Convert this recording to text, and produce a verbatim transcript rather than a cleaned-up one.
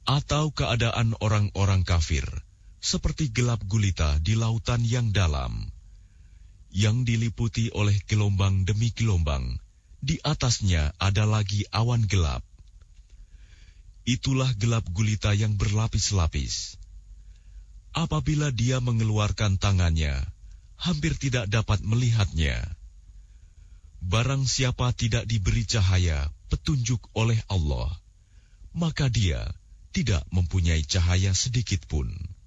Atau keadaan orang-orang kafir, seperti gelap gulita di lautan yang dalam, yang diliputi oleh gelombang demi gelombang, di atasnya ada lagi awan gelap. Itulah gelap gulita yang berlapis-lapis. Apabila dia mengeluarkan tangannya, hampir tidak dapat melihatnya. Barang siapa tidak diberi cahaya, petunjuk oleh Allah, maka dia tidak mempunyai cahaya sedikit pun.